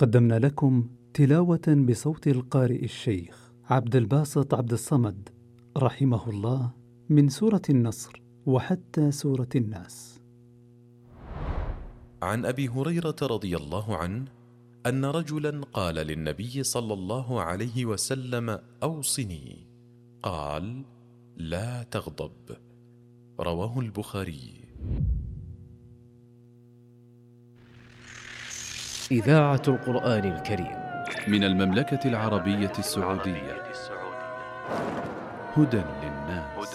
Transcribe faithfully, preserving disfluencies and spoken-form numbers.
قدمنا لكم تلاوة بصوت القارئ الشيخ عبد الباسط عبد الصمد رحمه الله من سورة النصر وحتى سورة الناس. عن أبي هريرة رضي الله عنه أن رجلا قال للنبي صلى الله عليه وسلم: أوصني. قال: لا تغضب. رواه البخاري. إذاعة القرآن الكريم من المملكة العربية السعودية، هدى للناس.